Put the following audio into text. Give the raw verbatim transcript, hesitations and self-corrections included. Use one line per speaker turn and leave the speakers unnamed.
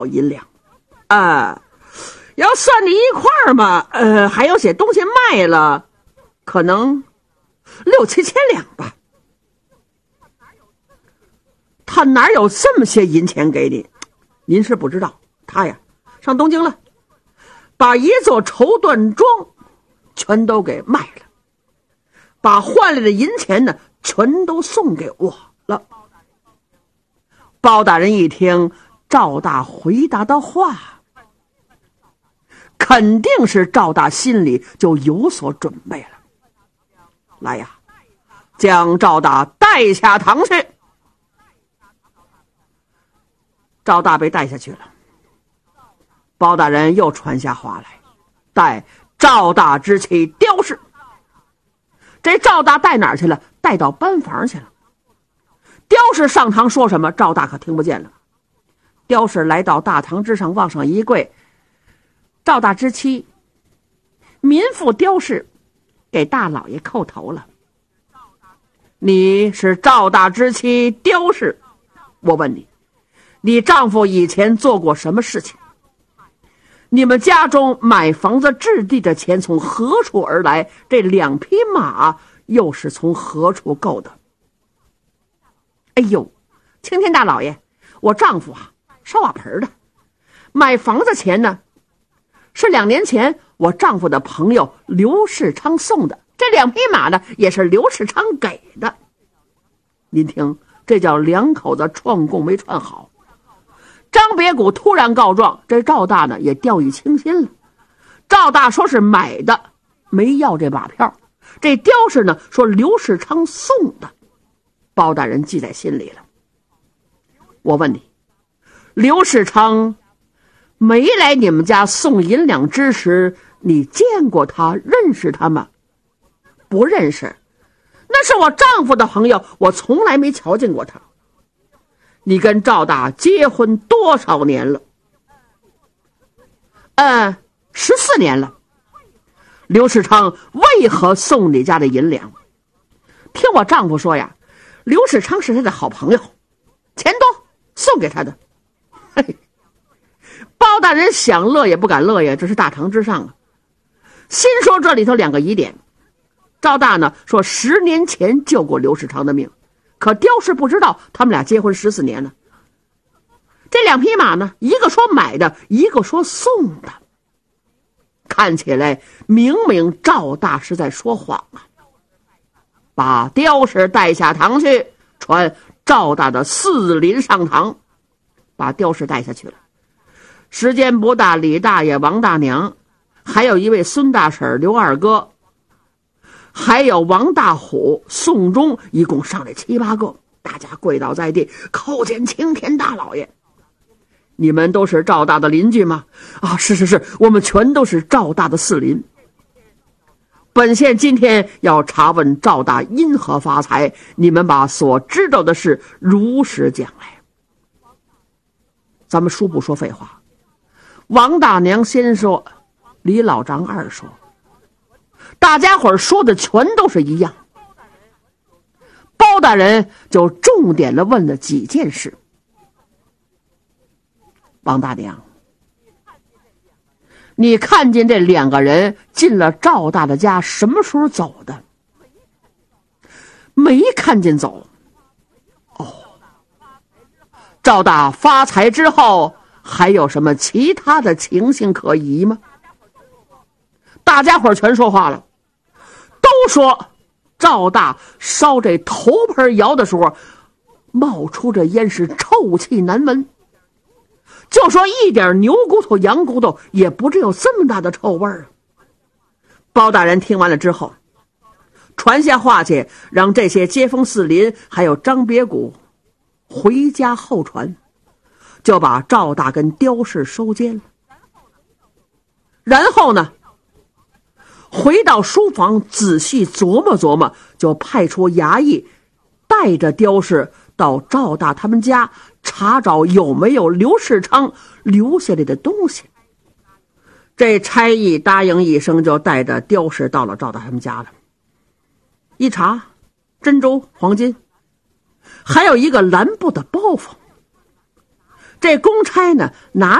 银两。啊，要算你一块儿嘛，呃，还有些东西卖了，可能六七千两吧。他哪有这么些银钱给你？您是不知道，他呀上东京了，把一座绸缎庄全都给卖了，把换来的银钱呢全都送给我了。包大人一听赵大回答的话，肯定是赵大心里就有所准备了。来呀，将赵大带下堂去。赵大被带下去了，包大人又传下话来，带赵大之妻刁氏。这赵大带哪儿去了？带到班房去了。刁氏上堂说什么，赵大可听不见了。刁氏来到大堂之上，往上一跪，赵大之妻民妇刁氏给大老爷叩头了。你是赵大之妻刁氏，我问你，你丈夫以前做过什么事情？你们家中买房子置地的钱从何处而来？这两匹马又是从何处购的？哎呦，青天大老爷，我丈夫啊烧瓦盆的，买房子钱呢是两年前我丈夫的朋友刘世昌送的，这两匹马呢也是刘世昌给的。您听，这叫两口子串供没串好。张别谷突然告状，这赵大呢也掉以轻心了。赵大说是买的，没要这马票。这刁氏呢说刘世昌送的，包大人记在心里了。我问你，刘世昌没来你们家送银两之时，你见过他，认识他吗？不认识，那是我丈夫的朋友，我从来没瞧见过他。你跟赵大结婚多少年了？嗯，十四年了。刘世昌为何送你家的银两？听我丈夫说呀，刘世昌是他的好朋友，钱多送给他的。嘿，包大人想乐也不敢乐呀，这是大堂之上啊。心说这里头两个疑点。赵大呢说十年前救过刘世昌的命，可刁氏不知道他们俩结婚十四年了。这两匹马呢，一个说买的，一个说送的，看起来明明赵大是在说谎啊。把刁氏带下堂去，传赵大的四邻上堂，把刁氏带下去了。时间不大，李大爷、王大娘，还有一位孙大婶、刘二哥，还有王大虎、宋忠，一共上来七八个，大家跪倒在地，叩见青天大老爷。你们都是赵大的邻居吗？啊，是是是，我们全都是赵大的四邻。本县今天要查问赵大因何发财，你们把所知道的事如实讲来。咱们书不说废话，王大娘先说，李老张二说，大家伙说的全都是一样。包大人就重点的问了几件事。王大娘，你看见这两个人进了赵大的家，什么时候走的？没看见走。哦，赵大发财之后还有什么其他的情形可疑吗？大家伙全说话了，都说赵大烧这头盆窑的时候冒出这烟是臭气难闻，就说一点牛骨头羊骨头也不至有这么大的臭味儿啊。包大人听完了之后，传下话去，让这些街坊四邻还有张别谷回家候传，就把赵大跟刁氏收监了。然后呢，回到书房仔细琢磨琢磨，就派出衙役带着刁氏到赵大他们家查找有没有刘世昌留下来的东西。这差役答应一声，就带着刁氏到了赵大他们家了。一查，珍珠、黄金，还有一个蓝布的包袱。 这公差呢拿